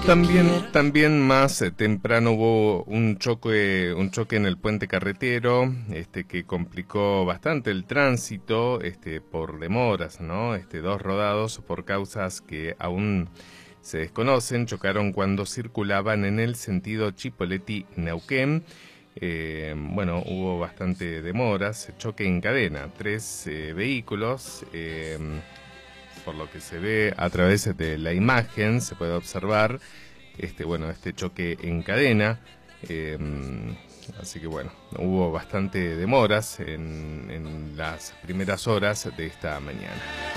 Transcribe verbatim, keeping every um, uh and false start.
También, también más eh, temprano hubo un choque, un choque en el puente carretero, este, que complicó bastante el tránsito, este, por demoras, ¿no? Este, dos rodados por causas que aún se desconocen, chocaron cuando circulaban en el sentido Chipoleti-Neuquén. Eh, bueno, hubo bastante demoras, choque en cadena, tres eh, vehículos. Eh, Por lo que se ve a través de la imagen, se puede observar este, bueno, este choque en cadena. Eh, así que bueno, hubo bastante demoras en, en las primeras horas de esta mañana.